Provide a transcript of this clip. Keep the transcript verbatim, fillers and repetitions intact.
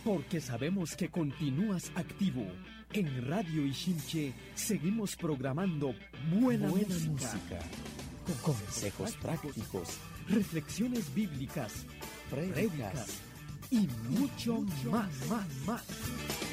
Porque sabemos que continúas activo. En Radio Ixinche seguimos programando buena, buena música, música, con consejos prácticos, reflexiones bíblicas, prédicas y mucho, mucho más, más, más.